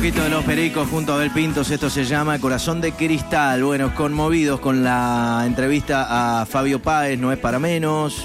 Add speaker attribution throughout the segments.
Speaker 1: poquito de Los Pericos junto a Abel Pintos, esto se llama Corazón de Cristal. Bueno, conmovidos con la entrevista a Fabio Páez, no es para menos.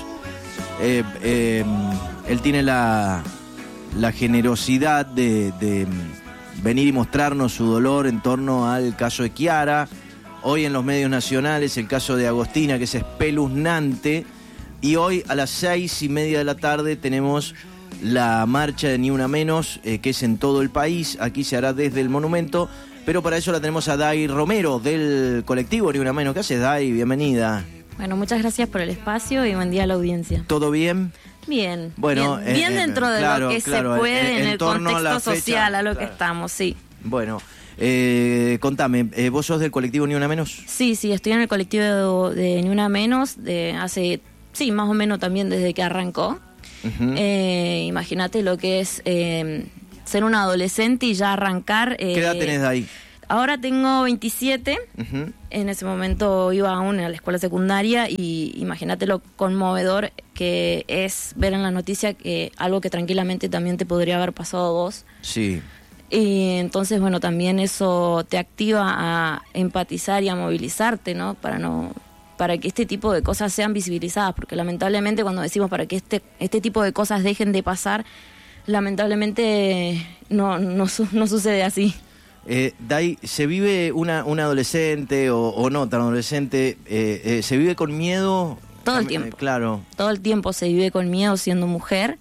Speaker 1: Él tiene la generosidad de venir y mostrarnos su dolor en torno al caso de Chiara. Hoy en los medios nacionales el caso de Agostina, que es espeluznante. Y hoy a las 6:30 de la tarde tenemos la marcha de Ni Una Menos, que es en todo el país. Aquí se hará desde el monumento, pero para eso la tenemos a Day Romero, del colectivo Ni Una Menos. ¿Qué haces, Day? Bienvenida.
Speaker 2: Bueno, muchas gracias por el espacio y buen día a la audiencia.
Speaker 1: ¿Todo bien?
Speaker 2: Bien,
Speaker 1: bueno,
Speaker 2: bien dentro de lo que se puede en el contexto social a lo que estamos, sí.
Speaker 1: Bueno, contame, ¿vos sos del colectivo Ni Una Menos?
Speaker 2: Sí, estoy en el colectivo de Ni Una Menos de hace, más o menos también desde que arrancó. Uh-huh. Imagínate lo que es ser un adolescente y ya arrancar.
Speaker 1: ¿Qué edad tenés de ahí?
Speaker 2: Ahora tengo 27. Uh-huh. En ese momento iba aún a la escuela secundaria y imagínate lo conmovedor que es ver en la noticia que algo que tranquilamente también te podría haber pasado a vos.
Speaker 1: Sí.
Speaker 2: Y entonces, bueno, también eso te activa a empatizar y a movilizarte, ¿no? Para que este tipo de cosas sean visibilizadas, porque lamentablemente cuando decimos para que este tipo de cosas dejen de pasar, lamentablemente no sucede así.
Speaker 1: Day, ¿se vive una adolescente o no tan adolescente, se vive con miedo?
Speaker 2: Todo el tiempo.
Speaker 1: Claro.
Speaker 2: Todo el tiempo se vive con miedo siendo mujer.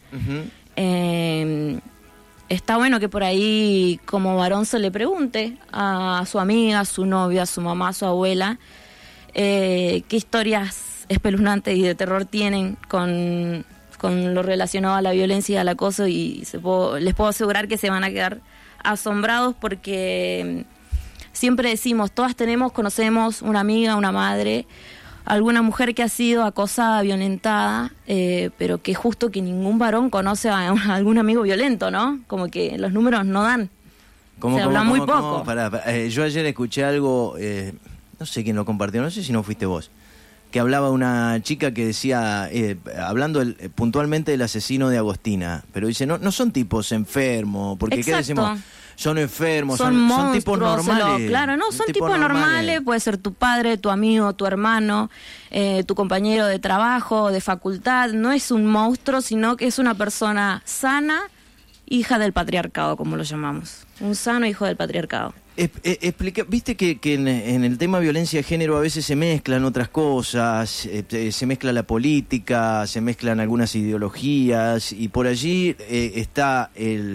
Speaker 2: Uh-huh. Está bueno que por ahí como varón se le pregunte a su amiga, a su novia, a su mamá, a su abuela, qué historias espeluznantes y de terror tienen con lo relacionado a la violencia y al acoso, y les puedo asegurar que se van a quedar asombrados porque siempre decimos, todas conocemos una amiga, una madre, alguna mujer que ha sido acosada, violentada, pero que justo que ningún varón conoce a algún amigo violento, ¿no? Como que los números no dan. Se habla muy poco.
Speaker 1: Yo ayer escuché algo, no sé quién lo compartió, no sé si no fuiste vos, que hablaba una chica que decía, hablando puntualmente del asesino de Agostina, pero dice, no son tipos enfermos, porque
Speaker 2: exacto.
Speaker 1: ¿qué decimos? Son enfermos,
Speaker 2: son
Speaker 1: tipos normales.
Speaker 2: Claro, no, son tipos normales, puede ser tu padre, tu amigo, tu hermano, tu compañero de trabajo, de facultad. No es un monstruo, sino que es una persona sana, hija del patriarcado, como lo llamamos. Un sano hijo del patriarcado.
Speaker 1: Viste que en el tema violencia de género a veces se mezclan otras cosas, se mezcla la política, se mezclan algunas ideologías, y por allí está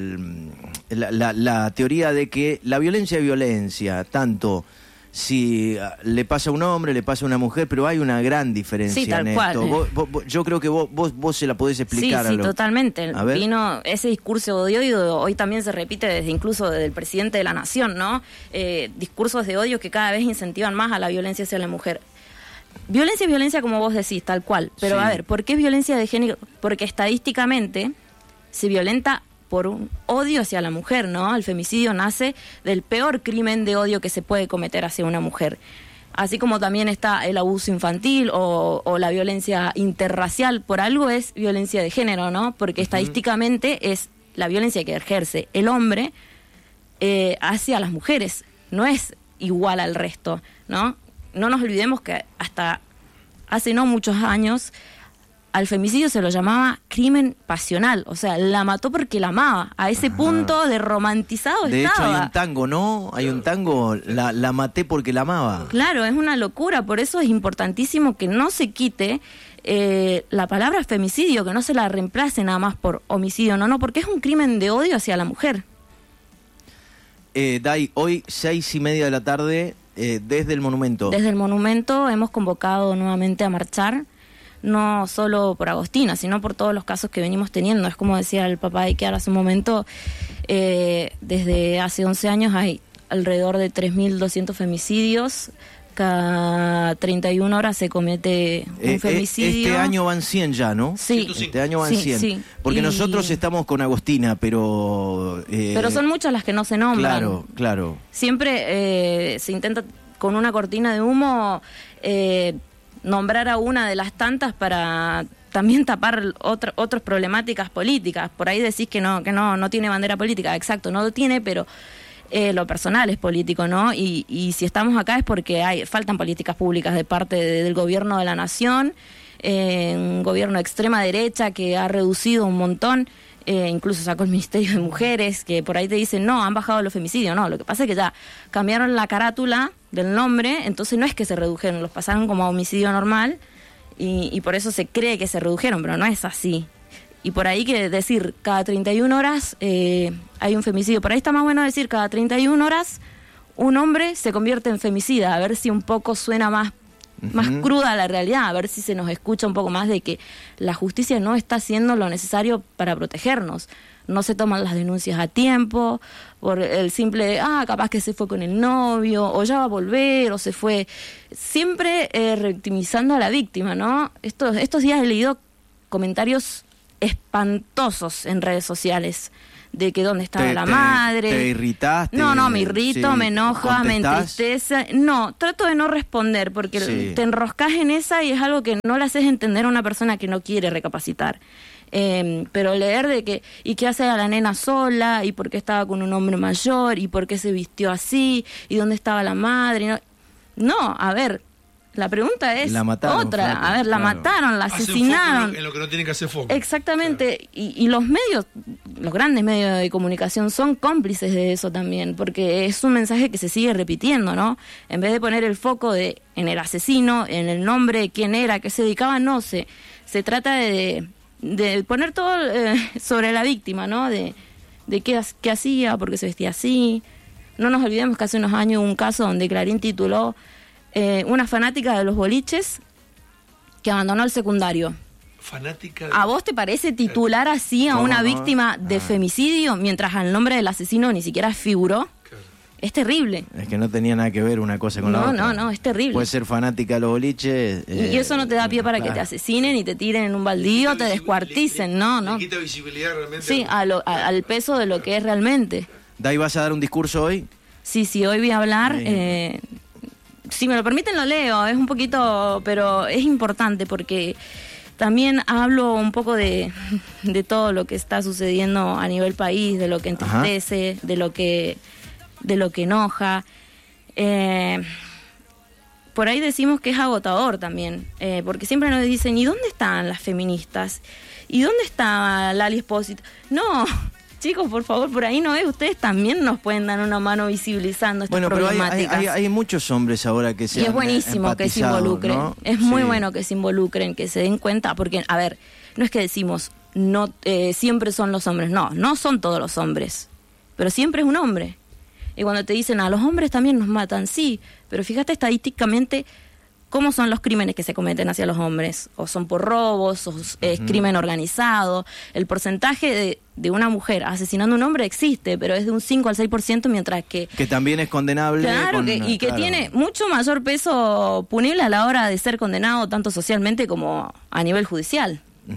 Speaker 1: la teoría de que la violencia es violencia, tanto si le pasa a un hombre, le pasa a una mujer, pero hay una gran diferencia,
Speaker 2: sí, tal
Speaker 1: en
Speaker 2: cual.
Speaker 1: esto. Yo creo que vos se la podés explicar.
Speaker 2: Sí, totalmente. Vino ese discurso de odio, hoy también se repite incluso desde el presidente de la Nación, ¿no? Discursos de odio que cada vez incentivan más a la violencia hacia la mujer. Violencia es violencia, como vos decís, tal cual. Pero sí. A ver, ¿por qué es violencia de género? Porque estadísticamente se violenta por un odio hacia la mujer, ¿no? El femicidio nace del peor crimen de odio que se puede cometer hacia una mujer. Así como también está el abuso infantil o la violencia interracial, por algo es violencia de género, ¿no? Porque uh-huh. Estadísticamente es la violencia que ejerce el hombre hacia las mujeres, no es igual al resto, ¿no? No nos olvidemos que hasta hace no muchos años al femicidio se lo llamaba crimen pasional, o sea, la mató porque la amaba, a ese punto de romantizado
Speaker 1: de
Speaker 2: estaba.
Speaker 1: De hecho hay un tango, ¿no? Hay un tango, la maté porque la amaba.
Speaker 2: Claro, es una locura, por eso es importantísimo que no se quite la palabra femicidio, que no se la reemplace nada más por homicidio, no, porque es un crimen de odio hacia la mujer.
Speaker 1: Day, hoy 6:30 de la tarde, desde el monumento.
Speaker 2: Desde el monumento hemos convocado nuevamente a marchar, no solo por Agostina, sino por todos los casos que venimos teniendo. Es como decía el papá de Chiara hace un momento, desde hace 11 años hay alrededor de 3.200 femicidios, cada 31 horas se comete un femicidio.
Speaker 1: Este año van 100 ya, ¿no?
Speaker 2: Sí.
Speaker 1: Este año van 100. Sí. Porque nosotros estamos con Agostina, pero...
Speaker 2: pero son muchas las que no se nombran.
Speaker 1: Claro.
Speaker 2: Siempre se intenta con una cortina de humo... nombrar a una de las tantas para también tapar otras problemáticas políticas. Por ahí decís que no tiene bandera política, exacto, no lo tiene, pero lo personal es político, ¿no? Y si estamos acá es porque faltan políticas públicas de parte del gobierno de la nación, un gobierno de extrema derecha que ha reducido un montón, incluso sacó el Ministerio de Mujeres, que por ahí te dicen, no, han bajado los femicidios. No, lo que pasa es que ya cambiaron la carátula del nombre, entonces no es que se redujeron, los pasaron como a homicidio normal, y por eso se cree que se redujeron, pero no es así. Y por ahí que decir, cada 31 horas hay un femicidio. Por ahí está más bueno decir, cada 31 horas un hombre se convierte en femicida, a ver si un poco suena más cruda la realidad, a ver si se nos escucha un poco más de que la justicia no está haciendo lo necesario para protegernos. No se toman las denuncias a tiempo, por el simple, capaz que se fue con el novio, o ya va a volver, o se fue. Siempre revictimizando a la víctima, ¿no? Estos días he leído comentarios espantosos en redes sociales de que dónde estaba la madre.
Speaker 1: ¿Te irritaste?
Speaker 2: No, me irrito, sí, me enoja,
Speaker 1: ¿contestás?
Speaker 2: Me entristece. No, trato de no responder porque te enroscas en esa y es algo que no le haces entender a una persona que no quiere recapacitar. Pero leer de que, ¿y qué hace a la nena sola? ¿Y por qué estaba con un hombre mayor? ¿Y por qué se vistió así? ¿Y dónde estaba la madre? No, a ver, la pregunta es otra. A ver, la mataron, la asesinaron.
Speaker 3: En lo que no tienen que hacer foco.
Speaker 2: Exactamente. Claro. Y los medios, los grandes medios de comunicación son cómplices de eso también, porque es un mensaje que se sigue repitiendo, ¿no? En vez de poner el foco en el asesino, en el nombre, quién era, qué se dedicaba, no sé. Se trata de poner todo sobre la víctima, ¿no? De qué hacía, por qué se vestía así. No nos olvidemos que hace unos años hubo un caso donde Clarín tituló una fanática de los boliches que abandonó el secundario.
Speaker 3: Fanática
Speaker 2: ¿A vos te parece titular así a una víctima de femicidio mientras al nombre del asesino ni siquiera figuró? Claro. Es terrible.
Speaker 1: Es que no tenía nada que ver una cosa con la otra.
Speaker 2: No, es terrible.
Speaker 1: Puede ser fanática de los boliches.
Speaker 2: Y eso no te da pie para que te asesinen y te tiren en un baldío, te descuarticen, no.
Speaker 3: Le quita visibilidad realmente.
Speaker 2: Sí, al peso de lo que es realmente.
Speaker 1: ¿Dai, vas a dar un discurso hoy?
Speaker 2: Sí, hoy voy a hablar. Si me lo permiten lo leo, es un poquito, pero es importante porque también hablo un poco de todo lo que está sucediendo a nivel país, de lo que entristece, de lo que enoja. Por ahí decimos que es agotador también, porque siempre nos dicen, ¿y dónde están las feministas? ¿Y dónde está Lali Espósito? No, chicos, por favor, por ahí no es. Ustedes también nos pueden dar una mano visibilizando estas problemáticas.
Speaker 1: Pero hay muchos hombres ahora que se
Speaker 2: y es buenísimo que se involucren, ¿no? Es muy bueno que se involucren, que se den cuenta, porque, a ver, no es que decimos, no siempre son los hombres, no son todos los hombres, pero siempre es un hombre. Y cuando te dicen, a los hombres también nos matan, sí, pero fíjate estadísticamente cómo son los crímenes que se cometen hacia los hombres, o son por robos, o es crimen organizado. El porcentaje de una mujer asesinando a un hombre existe, pero es de un 5 al 6%, mientras que
Speaker 1: también es condenable.
Speaker 2: Claro, que tiene mucho mayor peso punible a la hora de ser condenado, tanto socialmente como a nivel judicial.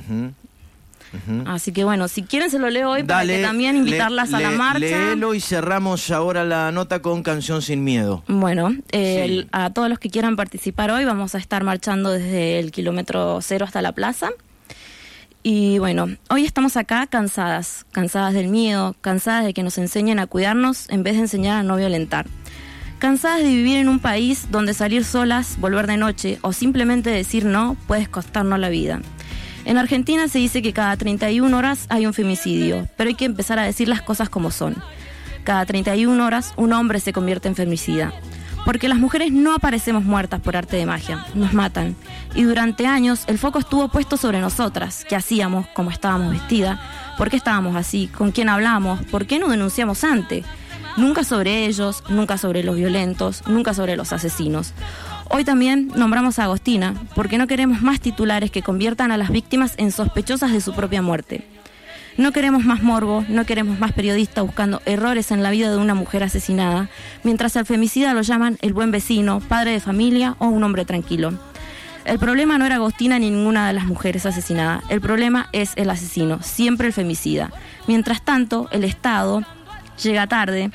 Speaker 2: Así que bueno, si quieren se lo leo hoy. Dale, para que también invitarlas a la marcha.
Speaker 1: Léelo y cerramos ahora la nota con Canción Sin Miedo.
Speaker 2: Bueno, a todos los que quieran participar hoy vamos a estar marchando desde el kilómetro 0 hasta la plaza. Y bueno, hoy estamos acá cansadas del miedo, cansadas de que nos enseñen a cuidarnos en vez de enseñar a no violentar. Cansadas de vivir en un país donde salir solas, volver de noche o simplemente decir no puede costarnos la vida. En Argentina se dice que cada 31 horas hay un femicidio, pero hay que empezar a decir las cosas como son. Cada 31 horas un hombre se convierte en femicida. Porque las mujeres no aparecemos muertas por arte de magia, nos matan. Y durante años el foco estuvo puesto sobre nosotras, qué hacíamos, cómo estábamos vestidas, por qué estábamos así, con quién hablamos, por qué no denunciamos antes. Nunca sobre ellos, nunca sobre los violentos, nunca sobre los asesinos. Hoy también nombramos a Agostina porque no queremos más titulares que conviertan a las víctimas en sospechosas de su propia muerte. No queremos más morbo, no queremos más periodistas buscando errores en la vida de una mujer asesinada, mientras al femicida lo llaman el buen vecino, padre de familia o un hombre tranquilo. El problema no era Agostina ni ninguna de las mujeres asesinadas, el problema es el asesino, siempre el femicida. Mientras tanto, el Estado llega tarde.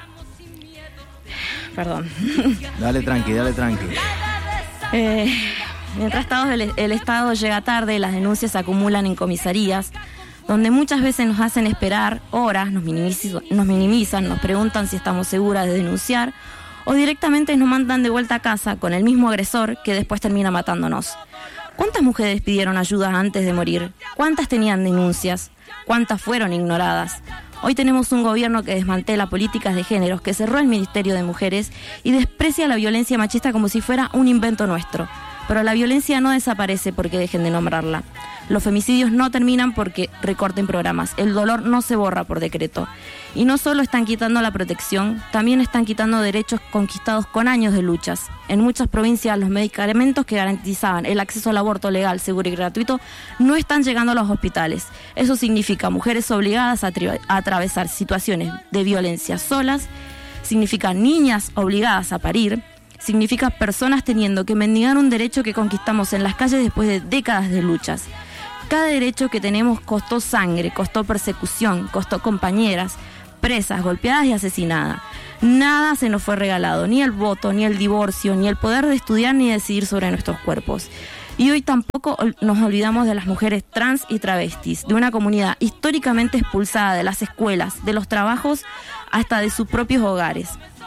Speaker 2: Perdón.
Speaker 1: Dale tranqui.
Speaker 2: Mientras el Estado llega tarde, las denuncias se acumulan en comisarías, donde muchas veces nos hacen esperar horas, nos minimizan, nos preguntan si estamos seguras de denunciar, o directamente nos mandan de vuelta a casa con el mismo agresor que después termina matándonos. ¿Cuántas mujeres pidieron ayuda antes de morir? ¿Cuántas tenían denuncias? ¿Cuántas fueron ignoradas? Hoy tenemos un gobierno que desmantela políticas de géneros, que cerró el Ministerio de Mujeres y desprecia la violencia machista como si fuera un invento nuestro. Pero la violencia no desaparece porque dejen de nombrarla. Los femicidios no terminan porque recorten programas. El dolor no se borra por decreto. Y no solo están quitando la protección, también están quitando derechos conquistados con años de luchas. En muchas provincias los medicamentos que garantizaban el acceso al aborto legal, seguro y gratuito no están llegando a los hospitales. Eso significa mujeres obligadas a atravesar situaciones de violencia solas, significa niñas obligadas a parir, significa personas teniendo que mendigar un derecho que conquistamos en las calles después de décadas de luchas. Cada derecho que tenemos costó sangre, costó persecución, costó compañeras, presas, golpeadas y asesinadas. Nada se nos fue regalado, ni el voto, ni el divorcio, ni el poder de estudiar ni decidir sobre nuestros cuerpos. Y hoy tampoco nos olvidamos de las mujeres trans y travestis, de una comunidad históricamente expulsada de las escuelas, de los trabajos, hasta de sus propios hogares.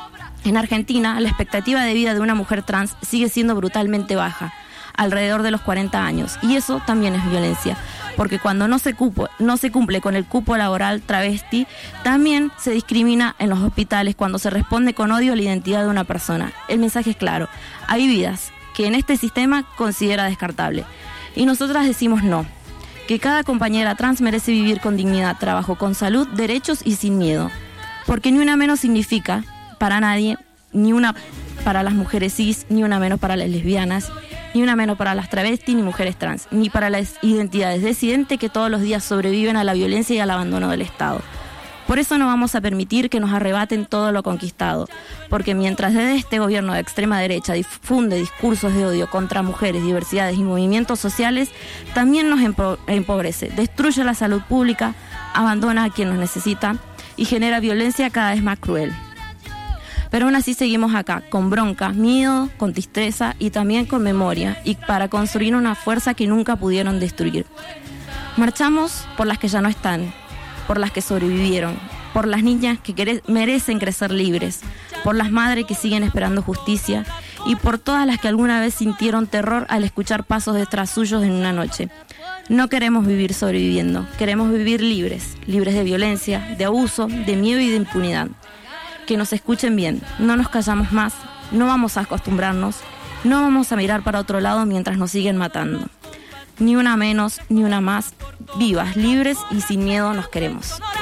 Speaker 2: En Argentina, la expectativa de vida de una mujer trans sigue siendo brutalmente baja, alrededor de los 40 años, y eso también es violencia, porque cuando no se cumple con el cupo laboral travesti, también se discrimina en los hospitales cuando se responde con odio a la identidad de una persona. El mensaje es claro: hay vidas que en este sistema considera descartable, y nosotras decimos no, que cada compañera trans merece vivir con dignidad, trabajo, con salud, derechos y sin miedo, porque ni una menos significa para nadie, ni una para las mujeres cis, ni una menos para las lesbianas, ni una menos para las travestis ni mujeres trans, ni para las identidades disidentes que todos los días sobreviven a la violencia y al abandono del Estado. Por eso no vamos a permitir que nos arrebaten todo lo conquistado, porque mientras desde este gobierno de extrema derecha difunde discursos de odio contra mujeres, diversidades y movimientos sociales, también nos empobrece, destruye la salud pública, abandona a quien nos necesita y genera violencia cada vez más cruel. Pero aún así seguimos acá, con bronca, miedo, con tristeza y también con memoria, y para construir una fuerza que nunca pudieron destruir. Marchamos por las que ya no están, por las que sobrevivieron, por las niñas que merecen crecer libres, por las madres que siguen esperando justicia y por todas las que alguna vez sintieron terror al escuchar pasos detrás suyos en una noche. No queremos vivir sobreviviendo, queremos vivir libres, libres de violencia, de abuso, de miedo y de impunidad. Que nos escuchen bien, no nos callamos más, no vamos a acostumbrarnos, no vamos a mirar para otro lado mientras nos siguen matando. Ni una menos, ni una más, vivas, libres y sin miedo nos queremos.